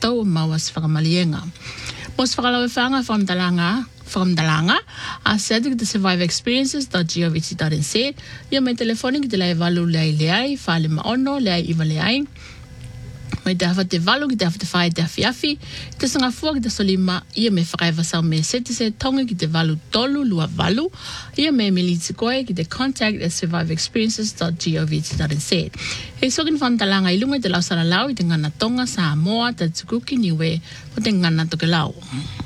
tātou mawas whakamalienga. Mos whakalawe whanga whakamdalanga a sete ki te surviveexperiences.govt.nz ia mai telefoni ki te lai valu leai whale maono leai iwa leai mai te hawa te valu ki te hawa te whae te awhiawhi te sanga fua ki te solima ia me whakaiwa sau me se tonga ki te valu tolu lua valu ia me mili te koe ki te contact@surviveexperiences.govt.nz hei sokin whantalanga i lunga te lausara lau i te ngana tonga Samoa te tukuki niwe o te ngana toke lau.